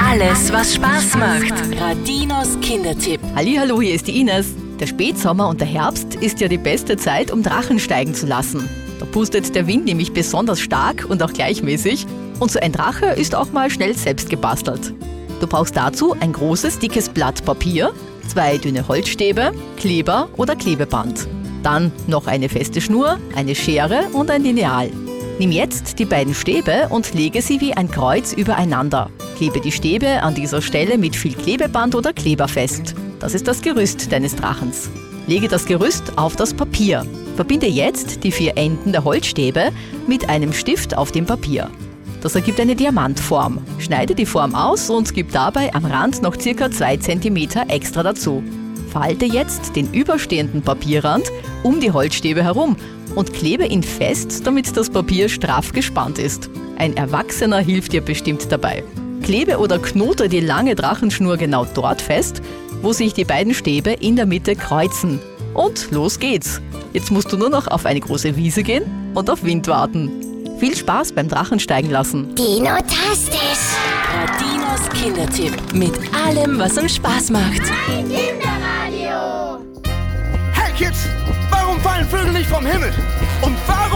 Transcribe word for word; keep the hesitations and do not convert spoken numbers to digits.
Alles, was Spaß macht. Radinos Kindertipp. Hallihallo, hier ist die Ines. Der Spätsommer und der Herbst ist ja die beste Zeit, um Drachen steigen zu lassen. Da pustet der Wind nämlich besonders stark und auch gleichmäßig. Und so ein Drache ist auch mal schnell selbst gebastelt. Du brauchst dazu ein großes, dickes Blatt Papier, zwei dünne Holzstäbe, Kleber oder Klebeband. Dann noch eine feste Schnur, eine Schere und ein Lineal. Nimm jetzt die beiden Stäbe und lege sie wie ein Kreuz übereinander. Klebe die Stäbe an dieser Stelle mit viel Klebeband oder Kleber fest. Das ist das Gerüst deines Drachens. Lege das Gerüst auf das Papier. Verbinde jetzt die vier Enden der Holzstäbe mit einem Stift auf dem Papier. Das ergibt eine Diamantform. Schneide die Form aus und gib dabei am Rand noch ca. zwei Zentimeter extra dazu. Falte jetzt den überstehenden Papierrand um die Holzstäbe herum und klebe ihn fest, damit das Papier straff gespannt ist. Ein Erwachsener hilft dir bestimmt dabei. Klebe oder knote die lange Drachenschnur genau dort fest, wo sich die beiden Stäbe in der Mitte kreuzen. Und los geht's! Jetzt musst du nur noch auf eine große Wiese gehen und auf Wind warten. Viel Spaß beim Drachensteigen lassen. Dino-tastisch! Radinos Kindertipp. Mit allem, was uns Spaß macht. Mein Kinderradio! Hey Kids, warum fallen Vögel nicht vom Himmel? Und warum